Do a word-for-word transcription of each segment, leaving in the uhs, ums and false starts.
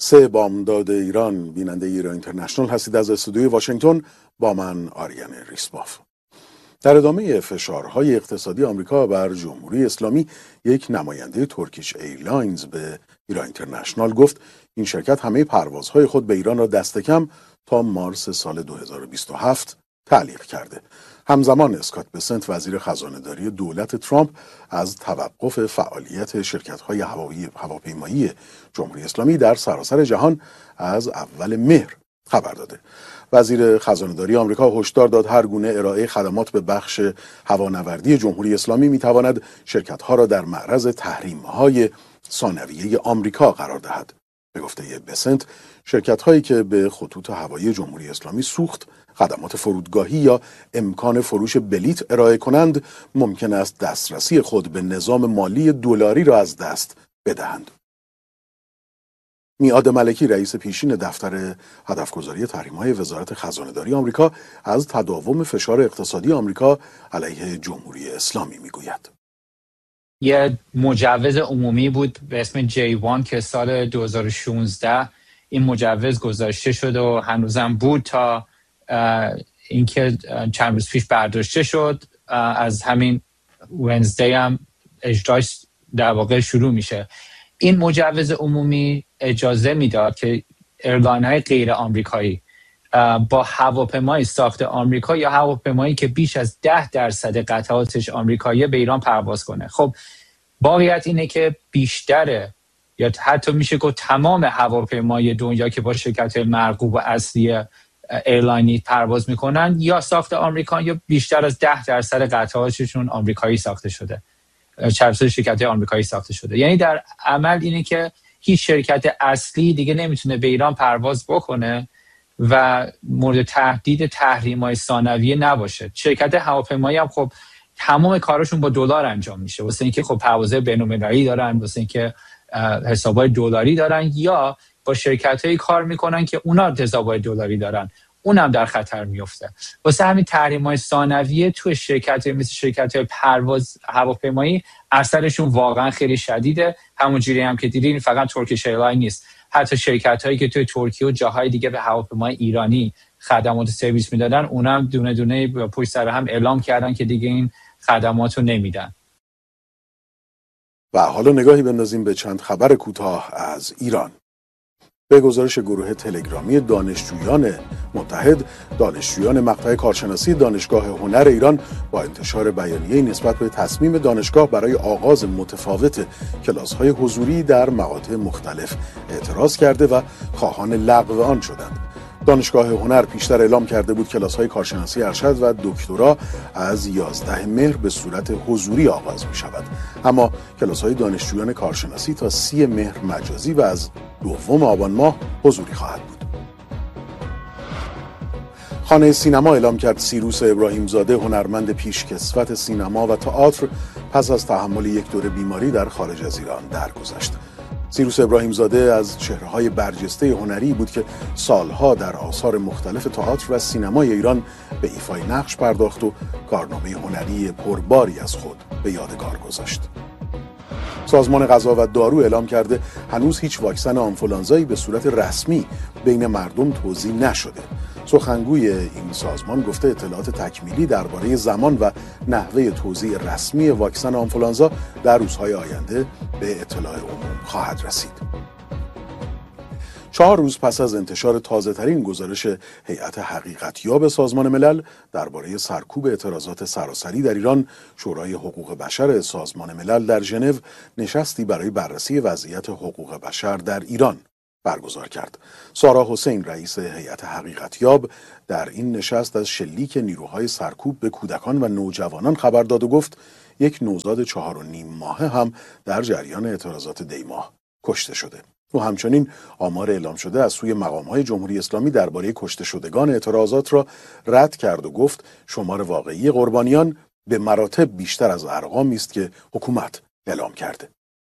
سه بامداد ایران، بیننده ایران اینترنشنال هستید از استودیوی واشنگتن با من آریان ریسباف. در ادامه فشارهای اقتصادی آمریکا بر جمهوری اسلامی، یک نماینده ترکیش ایرلاینز به ایران اینترنشنال گفت این شرکت همه پروازهای خود به ایران را دست کم تا مارس سال دو هزار و بیست و هفت تعلیق کرده. همزمان اسکات بسنت وزیر خزانه‌داری دولت ترامپ از توقف فعالیت شرکت‌های هواپیمایی جمهوری اسلامی در سراسر جهان از اول مهر خبر داده. وزیر خزانه‌داری آمریکا هشدار داد هر گونه ارائه خدمات به بخش هوانوردی جمهوری اسلامی می‌تواند شرکت‌ها را در معرض تحریم‌های ثانویه آمریکا قرار دهد. به گفته بسنت، شرکت‌هایی که به خطوط هوایی جمهوری اسلامی سوخت، خدمات فرودگاهی یا امکان فروش بلیط ارائه کنند، ممکن است دسترسی خود به نظام مالی دلاری را از دست بدهند. میعاد ملکی رئیس پیشین دفتر هدفگذاری تحریم‌های وزارت خزانه‌داری آمریکا از تداوم فشار اقتصادی آمریکا علیه جمهوری اسلامی میگوید. یه مجوز عمومی بود به اسم جی وان که سال دو هزار و شانزده این مجوز گذاشته شد و هنوزم بود تا اینکه چند روز پیش برداشته شد. از همین ونزدی هم اجراش در واقع شروع میشه. این مجوز عمومی اجازه میداد که ایرلاین های غیر آمریکایی با هواپیمای ساخت آمریکا یا هواپیمایی که بیش از ده درصد قطعاتش آمریکایی به ایران پرواز کنه. خب واقعیت اینه که بیشتر یا حتی میشه گفت تمام هواپیمای دنیا که با شرکت مرغوب و اصلی ایرلاینی پرواز میکنن یا ساخت آمریکا یا بیشتر از ده درصد قطعاتشون آمریکایی ساخته شده، چرخش شرکت آمریکایی ساخته شده. یعنی در عمل اینه که هیچ شرکت اصلی دیگه نمیتونه به ایران پرواز بکنه و مورد تهدید تحریم‌های ثانویه نباشه. شرکت هواپیمایی هم خب تمام کارشون با دلار انجام میشه، واسه اینکه خب پروازهای بین‌المللی دارن، واسه اینکه حسابای دلاری دارن، یا با شرکتایی کار میکنن که اونا حسابای دلاری دارن، اونم در خطر میفته. واسه همین تحریم‌های ثانویه تو شرکت مثل شرکت‌های پرواز هواپیمایی اثرشون واقعا خیلی شدیده. همونجوری هم که دیدین فقط ترکیش ایرلاین نیست، حتی شرکت‌هایی که توی ترکیه و جاهای دیگه به هواپیمای ایرانی خدمات سرویس میدادن، اونم دونه دونه پشت سر هم اعلام کردن که دیگه این خدماتو نمیدن. و حالا نگاهی بندازیم به چند خبر کوتاه از ایران. به گزارش گروه تلگرامی دانشجویان متحد، دانشجویان مقطع کارشناسی دانشگاه هنر ایران با انتشار بیانیه‌ای نسبت به تصمیم دانشگاه برای آغاز متفاوت کلاس‌های حضوری در مقاطع مختلف اعتراض کرده و خواهان لغو آن شدند. دانشگاه هنر پیشتر اعلام کرده بود کلاس‌های کارشناسی ارشد و دکترا از یازده مهر به صورت حضوری آغاز می‌شود، اما کلاس‌های دانشجویان کارشناسی تا سی مهر مجازی و از دوم آبان ماه حضوری خواهد بود. خانه سینما اعلام کرد سیروس ابراهیم زاده، هنرمند پیشکسوت سینما و تئاتر، پس از تحمل یک دوره بیماری در خارج از ایران درگذشت. سیروس ابراهیم زاده از چهره‌های برجسته هنری بود که سالها در آثار مختلف تئاتر و سینمای ایران به ایفای نقش پرداخت و کارنامه هنری پرباری از خود به یادگار گذاشت. سازمان غذا و دارو اعلام کرده هنوز هیچ واکسن آنفولانزایی به صورت رسمی بین مردم توزیع نشده. سخنگوی این سازمان گفته اطلاعات تکمیلی درباره زمان و نحوه توزیع رسمی واکسن آنفولانزا در روزهای آینده به اطلاع عموم خواهد رسید. چهار روز پس از انتشار تازه‌ترین گزارش هیئت حقیقتیاب سازمان ملل درباره سرکوب اعتراضات سراسری در ایران، شورای حقوق بشر سازمان ملل در ژنو نشستی برای بررسی وضعیت حقوق بشر در ایران برگزار کرد. سارا حسین رئیس هیئت حقیقتیاب در این نشست از شلیک نیروهای سرکوب به کودکان و نوجوانان خبر داد و گفت یک نوزاد چهار و نیم ماهه هم در جریان اعتراضات دیماه کشته شده. و همچنین آمار اعلام شده از سوی مقام‌های جمهوری اسلامی درباره کشته شدگان اعتراضات را رد کرد و گفت شمار واقعی قربانیان به مراتب بیشتر از ارقامی است که حکومت اعلام کرده.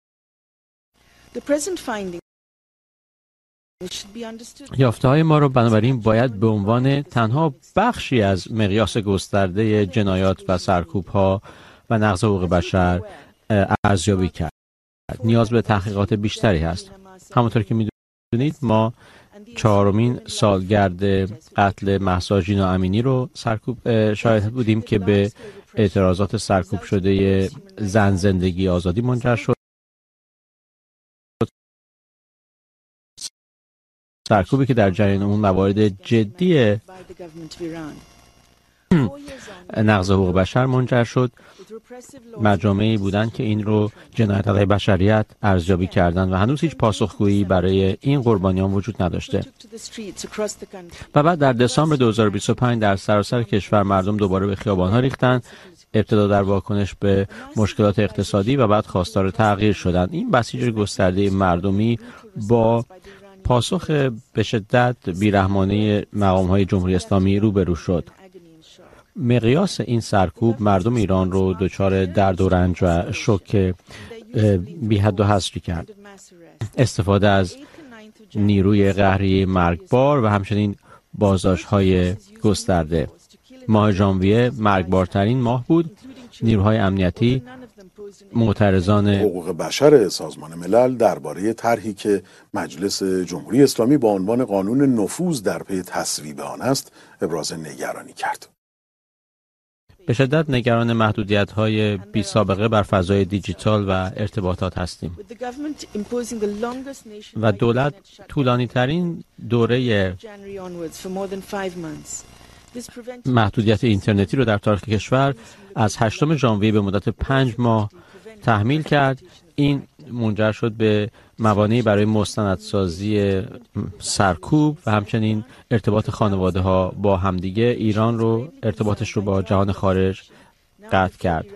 یافته‌های ما را بنابراین باید به عنوان تنها بخشی از مقیاس گسترده جنایات و سرکوب‌ها و نقض حقوق بشر ارزیابی کرد. نیاز به تحقیقات بیشتری هست. همونطور که ما چهارمین سالگرد قتل مهسا ژینا امینی رو سرکوب شاهد بودیم که به اعتراضات سرکوب شده زن زندگی آزادی منجر شد. سرکوبی که در جریان اون موارد جدی نقض حقوق بشر منجر شد. مجامعی بودند که این رو جنایت علیه بشریت ارزیابی کردند و هنوز هیچ پاسخگویی برای این قربانیان وجود نداشته. و بعد در دسامبر دو هزار و بیست و پنج در سراسر کشور مردم دوباره به خیابان‌ها ریختند، ابتدا در واکنش به مشکلات اقتصادی و بعد خواستار تغییر شدند. این بسیج گسترده مردمی با پاسخ به شدت بیرحمانه مقام‌های جمهوری اسلامی روبرو شد. مقیاس این سرکوب مردم ایران رو دچار درد و رنج و شوک بی حد و حصری کرد. استفاده از نیروی قهری مرگبار و همچنین بازداشت‌های گسترده. ماه ژانویه مرگبارترین ماه بود. نیروهای امنیتی معترضان حقوق بشر سازمان ملل درباره طرحی که مجلس جمهوری اسلامی با عنوان قانون نفوذ در پی تصویب آن است ابراز نگرانی کرد. به شدت نگران محدودیت‌های بی سابقه بر فضای دیجیتال و ارتباطات هستیم و دولت طولانی ترین دوره محدودیت اینترنتی رو در تاریخ کشور از هشتم ژانویه به مدت پنج ماه تحمیل کرد. این منجر شد به موانعی برای مستندسازی سرکوب و همچنین ارتباط خانواده ها با همدیگه. ایران رو ارتباطش رو با جهان خارج قطع کرد.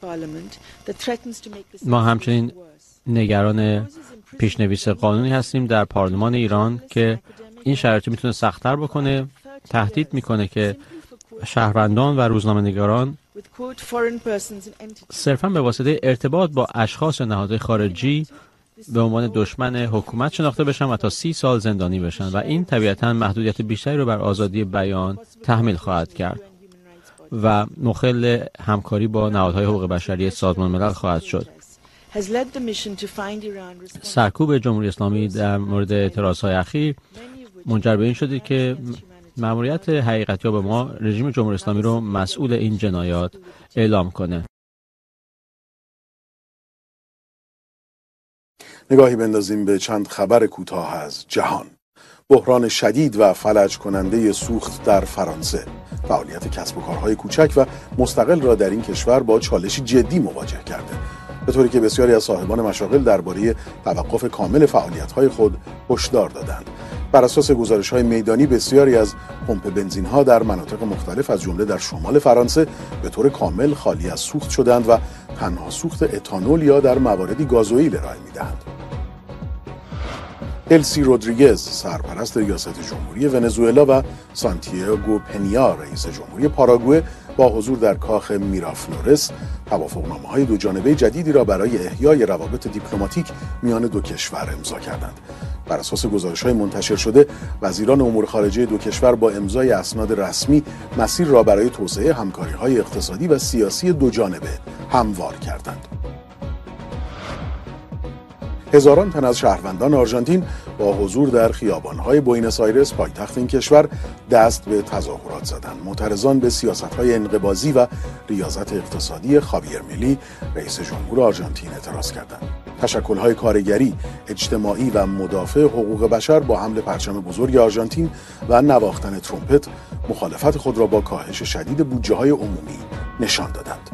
ما همچنین نگران پیشنویس قانونی هستیم در پارلمان ایران که این شرایط میتونه سخت‌تر بکنه. تهدید میکنه که شهروندان و روزنامه‌نگاران صرفاً به واسطه ارتباط با اشخاص و نهادهای خارجی به عنوان دشمن حکومت شناخته بشن و تا سی سال زندانی بشن و این طبیعتاً محدودیت بیشتری رو بر آزادی بیان تحمیل خواهد کرد و مخل همکاری با نهادهای حقوق بشری سازمان ملل خواهد شد. سرکوب جمهوری اسلامی در مورد اعتراضهای اخیر منجر به این شده که مأموریت حقیقتی ها به ما رژیم جمهوری اسلامی رو مسئول این جنایات اعلام کنه. نگاهی بندازیم به چند خبر کوتاه از جهان. بحران شدید و فلج کننده سوخت در فرانسه فعالیت کسب و کارهای کوچک و مستقل را در این کشور با چالشی جدی مواجه کرده، به طوری که بسیاری از صاحبان مشاغل درباره توقف کامل فعالیت‌های خود هشدار دادند. بر اساس گزارش‌های میدانی بسیاری از پمپ بنزین‌ها در مناطق مختلف از جمله در شمال فرانسه به طور کامل خالی از سوخت شدند و تنها سوخت اتانول یا در مواردی گازوئیل ارائه می‌دهند. السی رودریگز سرپرست ریاست جمهوری ونزوئلا و سانتیاگو پنیا رئیس جمهوری پاراگوئه با حضور در کاخ میرافلورس توافقنامه‌های دو جانبه جدیدی را برای احیای روابط دیپلماتیک میان دو کشور امضا کردند. بر اساس گزارش‌های منتشر شده، وزیران امور خارجه دو کشور با امضای اسناد رسمی مسیر را برای توسعه همکاری‌های اقتصادی و سیاسی دو جانبه هموار کردند. هزاران تن از شهروندان آرژانتین با حضور در خیابان‌های بوئنوس آیرس پایتخت این کشور دست به تظاهرات زدند. معترضان به سیاست‌های انقباضی و ریاضت اقتصادی خاویر میلی رئیس جمهور آرژانتین اعتراض کردند. تشکل‌های کارگری، اجتماعی و مدافع حقوق بشر با حمل پرچم بزرگ آرژانتین و نواختن ترومپت مخالفت خود را با کاهش شدید بودجه‌های عمومی نشان دادند.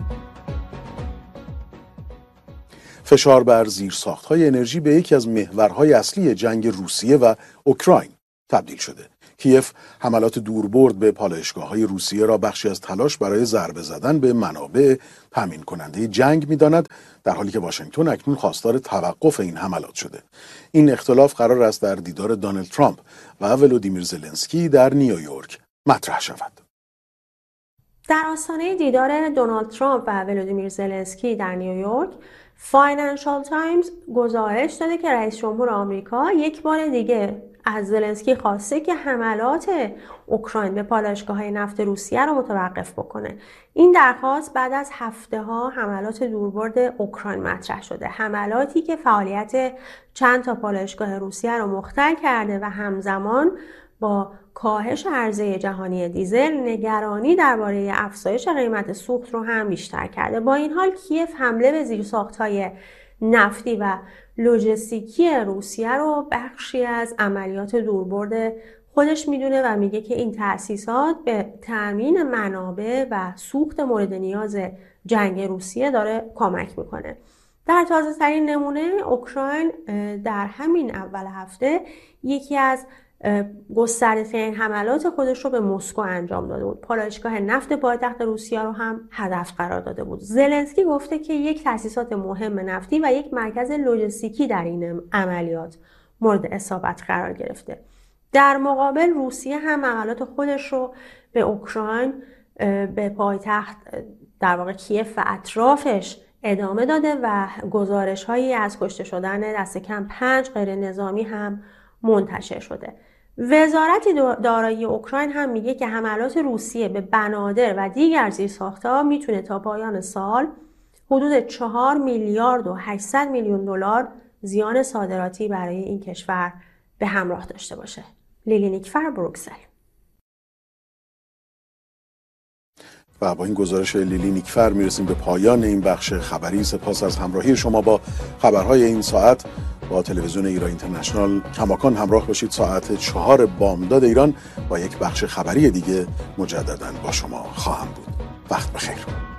فشار بر زیرساخت‌های انرژی به یکی از محورهای اصلی جنگ روسیه و اوکراین تبدیل شده. کیف حملات دوربرد به پالایشگاه‌های روسیه را بخشی از تلاش برای ضربه زدن به منابع تامین کننده جنگ می‌داند، در حالی که واشنگتن اکنون خواستار توقف این حملات شده. این اختلاف قرار است در دیدار دونالد ترامپ و ولودیمیر زلنسکی در نیویورک مطرح شود. در آستانه دیدار دونالد ترامپ و ولودیمیر زلنسکی در نیویورک، فاینانشال تایمز گزارش داده که رئیس جمهور آمریکا یک بار دیگه از زلنسکی خواسته که حملات اوکراین به پالایشگاه‌های نفت روسیه رو متوقف بکنه. این درخواست بعد از هفته‌ها حملات دوربرد اوکراین مطرح شده، حملاتی که فعالیت چند تا پالایشگاه روسیه رو مختل کرده و همزمان با کاهش عرضه جهانی دیزل نگرانی درباره افزایش قیمت سوخت رو هم بیشتر کرده. با این حال کیف حمله به زیرساخت‌های نفتی و لوجستیکی روسیه رو بخشی از عملیات دوربرد خودش میدونه و میگه که این تأسیسات به تأمین منابع و سوخت مورد نیاز جنگ روسیه داره کمک میکنه. در تازه ترین نمونه اوکراین در همین اول هفته یکی از گسترده ترین حملات خودش رو به مسکو انجام داده بود. پالایشگاه نفت پایتخت روسیه رو هم هدف قرار داده بود. زلنسکی گفته که یک تأسیسات مهم نفتی و یک مرکز لوجستیکی در این عملیات مورد اصابت قرار گرفته. در مقابل روسیه هم حملات خودش رو به اوکراین، به پایتخت در واقع کیف و اطرافش ادامه داده و گزارش هایی از کشته شدن دست کم پنج غیر نظامی هم منتشر شده. وزارت دارایی اوکراین هم میگه که حملات روسیه به بنادر و دیگر زیرساخت‌ها میتونه تا پایان سال حدود چهار میلیارد و هشتصد میلیون دلار زیان صادراتی برای این کشور به همراه داشته باشه. لیلی نیکفر، بروکسل. و با این گزارش لیلی نیکفر میرسیم به پایان این بخش خبری. سپاس از همراهی شما با خبرهای این ساعت. با تلویزیون ایران اینترنشنال کماکان همراه باشید. ساعت چهار بامداد ایران با یک بخش خبری دیگه مجددا با شما خواهم بود. وقت بخیر.